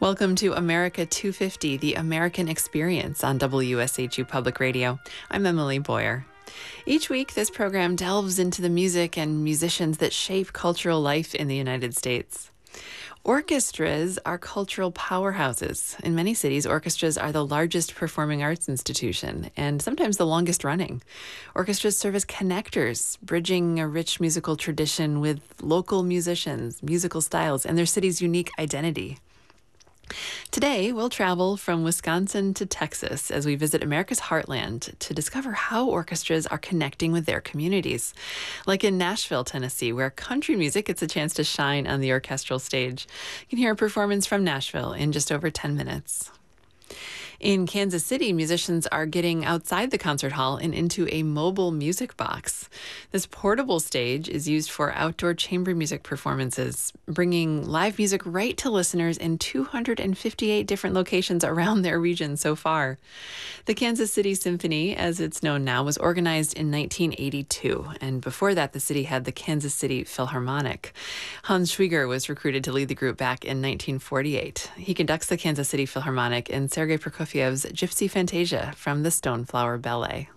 Welcome to America 250, the American Experience on WSHU Public Radio. I'm Emily Boyer. Each week, this program delves into the music and musicians that shape cultural life in the United States. Orchestras are cultural powerhouses. In many cities, orchestras are the largest performing arts institution and sometimes the longest running. Orchestras serve as connectors, bridging a rich musical tradition with local musicians, musical styles, and their city's unique identity. Today, we'll travel from Wisconsin to Texas as we visit America's heartland to discover how orchestras are connecting with their communities. Like in Nashville, Tennessee, where country music gets a chance to shine on the orchestral stage. You can hear a performance from Nashville in just over 10 minutes. In Kansas City, musicians are getting outside the concert hall and into a mobile music box. This portable stage is used for outdoor chamber music performances, bringing live music right to listeners in 258 different locations around their region so far. The Kansas City Symphony, as it's known now, was organized in 1982, and before that, the city had the Kansas City Philharmonic. Hans Schwieger was recruited to lead the group back in 1948. He conducts the Kansas City Philharmonic in Sergei Prokofiev's Gypsy Fantasia from the Stoneflower Ballet.